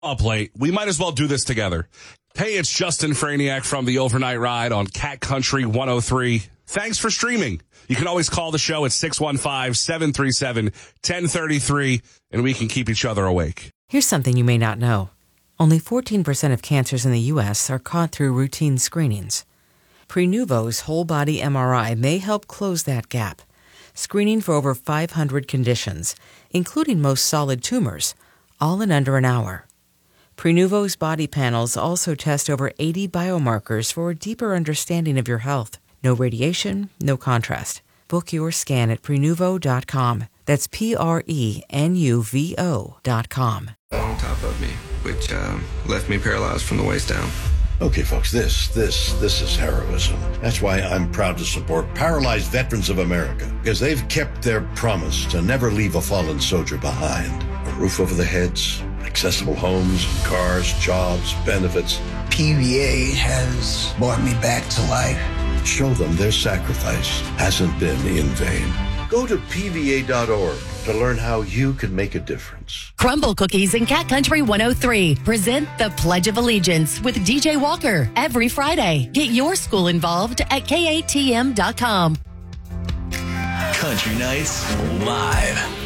Up late. We might as well do this together. Hey, it's Justin Franiak from the Overnight Ride on Cat Country 103. Thanks for streaming. You can always call the show at 615-737-1033, and we can keep each other awake. Here's something you may not know. Only 14% of cancers in the U.S. are caught through routine screenings. Prenuvo's whole-body MRI may help close that gap, screening for over 500 conditions, including most solid tumors, all in under an hour. Prenuvo's body panels also test over 80 biomarkers for a deeper understanding of your health. No radiation, no contrast. Book your scan at Prenuvo.com. That's Prenuvo.com. On top of me, which left me paralyzed from the waist down. Okay, folks, this is heroism. That's why I'm proud to support Paralyzed Veterans of America, because they've kept their promise to never leave a fallen soldier behind. A roof over their heads, accessible homes, cars, jobs, benefits. PVA has brought me back to life. Show them their sacrifice hasn't been in vain. Go to PVA.org to learn how you can make a difference. Crumble Cookies and Cat Country 103 present the Pledge of Allegiance with DJ Walker every Friday. Get your school involved at KATM.com. Country Nights Live.